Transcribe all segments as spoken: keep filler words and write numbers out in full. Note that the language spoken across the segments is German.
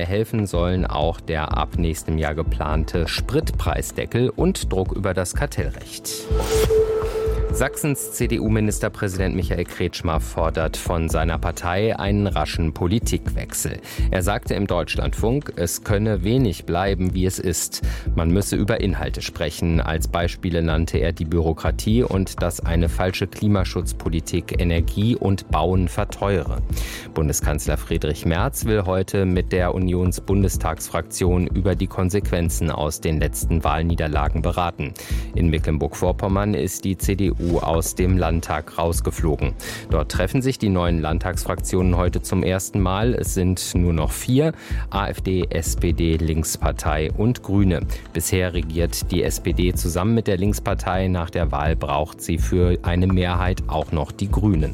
Dabei helfen sollen auch der ab nächstem Jahr geplante Spritpreisdeckel und Druck über das Kartellrecht. Sachsens C D U-Ministerpräsident Michael Kretschmer fordert von seiner Partei einen raschen Politikwechsel. Er sagte im Deutschlandfunk, es könne wenig bleiben, wie es ist. Man müsse über Inhalte sprechen. Als Beispiele nannte er die Bürokratie und dass eine falsche Klimaschutzpolitik Energie und Bauen verteure. Bundeskanzler Friedrich Merz will heute mit der Unionsbundestagsfraktion über die Konsequenzen aus den letzten Wahlniederlagen beraten. In Mecklenburg-Vorpommern ist die C D U aus dem Landtag rausgeflogen. Dort treffen sich die neuen Landtagsfraktionen heute zum ersten Mal. Es sind nur noch vier: AfD, S P D, Linkspartei und Grüne. Bisher regiert die S P D zusammen mit der Linkspartei. Nach der Wahl braucht sie für eine Mehrheit auch noch die Grünen.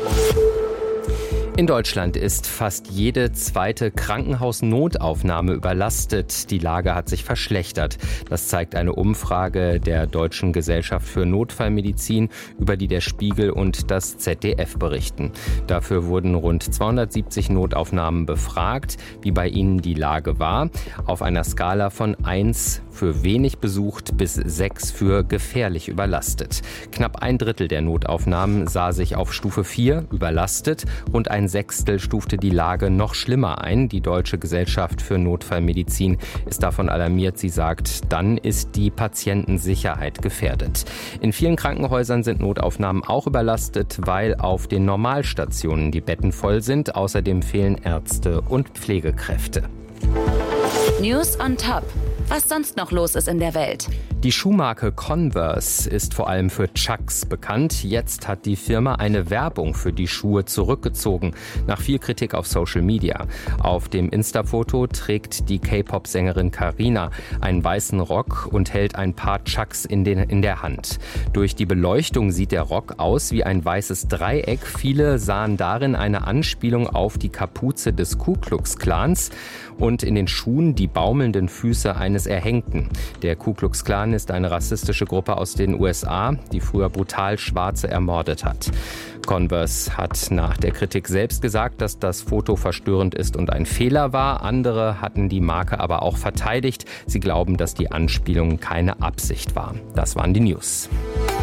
In Deutschland ist fast jede zweite Krankenhausnotaufnahme überlastet. Die Lage hat sich verschlechtert. Das zeigt eine Umfrage der Deutschen Gesellschaft für Notfallmedizin, über die der Spiegel und das Z D F berichten. Dafür wurden rund zweihundertsiebzig Notaufnahmen befragt, wie bei ihnen die Lage war. Auf einer Skala von eins für wenig besucht bis sechs für gefährlich überlastet. Knapp ein Drittel der Notaufnahmen sah sich auf Stufe vier überlastet. Rund ein Sechstel stufte die Lage noch schlimmer ein. Die Deutsche Gesellschaft für Notfallmedizin ist davon alarmiert. Sie sagt, dann ist die Patientensicherheit gefährdet. In vielen Krankenhäusern sind Notaufnahmen auch überlastet, weil auf den Normalstationen die Betten voll sind. Außerdem fehlen Ärzte und Pflegekräfte. News on Top. Was sonst noch los ist in der Welt. Die Schuhmarke Converse ist vor allem für Chucks bekannt. Jetzt hat die Firma eine Werbung für die Schuhe zurückgezogen, nach viel Kritik auf Social Media. Auf dem Insta-Foto trägt die K-Pop-Sängerin Karina einen weißen Rock und hält ein paar Chucks in, den, in der Hand. Durch die Beleuchtung sieht der Rock aus wie ein weißes Dreieck. Viele sahen darin eine Anspielung auf die Kapuze des Ku Klux Klans und in den Schuhen die baumelnden Füße eines Erhängten. Der Ku Klux Klan ist eine rassistische Gruppe aus den U S A, die früher brutal Schwarze ermordet hat. Converse hat nach der Kritik selbst gesagt, dass das Foto verstörend ist und ein Fehler war. Andere hatten die Marke aber auch verteidigt. Sie glauben, dass die Anspielung keine Absicht war. Das waren die News.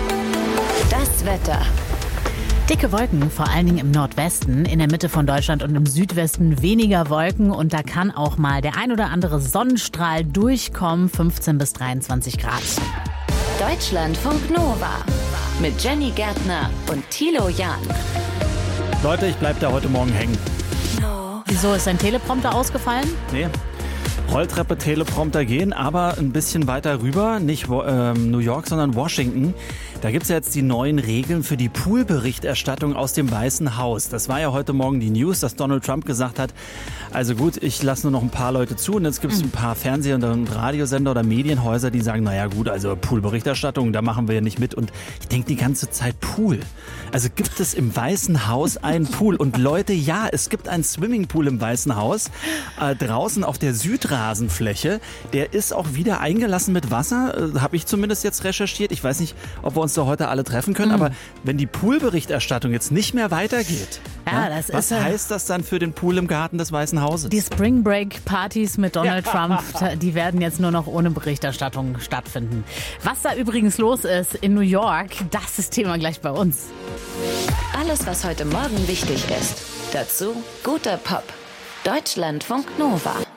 Das Wetter. Dicke Wolken, vor allen Dingen im Nordwesten, in der Mitte von Deutschland und im Südwesten weniger Wolken und da kann auch mal der ein oder andere Sonnenstrahl durchkommen, fünfzehn bis dreiundzwanzig Grad. Deutschlandfunk Nova mit Jenny Gärtner und Thilo Jahn. Leute, ich bleib da heute Morgen hängen. No. Wieso, ist dein Teleprompter ausgefallen? Nee. Rolltreppe, Teleprompter gehen, aber ein bisschen weiter rüber, nicht ähm, New York, sondern Washington. Da gibt's ja jetzt die neuen Regeln für die Poolberichterstattung aus dem Weißen Haus. Das war ja heute Morgen die News, dass Donald Trump gesagt hat, also gut, ich lasse nur noch ein paar Leute zu und jetzt gibt's ein paar Fernseh- und Radiosender oder Medienhäuser, die sagen, naja gut, also Poolberichterstattung, da machen wir ja nicht mit. Und ich denke die ganze Zeit, Pool. Also gibt es im Weißen Haus einen Pool? Und Leute, ja, es gibt einen Swimmingpool im Weißen Haus, äh, draußen auf der Südrasenfläche. Der ist auch wieder eingelassen mit Wasser, äh, habe ich zumindest jetzt recherchiert. Ich weiß nicht, ob wir uns da heute alle treffen können, mhm. aber wenn die Poolberichterstattung jetzt nicht mehr weitergeht, ja, ja, das was ist, heißt das dann für den Pool im Garten des Weißen Hauses? Die Spring Break Partys mit Donald Ja. Trump, die werden jetzt nur noch ohne Berichterstattung stattfinden. Was da übrigens los ist in New York, das ist Thema gleich bei uns. Alles, was heute Morgen wichtig ist. Dazu guter Pop. Deutschlandfunk Nova.